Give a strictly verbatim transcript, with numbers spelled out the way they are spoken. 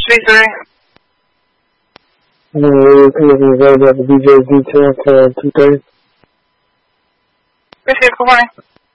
V three. I'm going to about the D J detail for two thirty. Appreciate it. Good morning.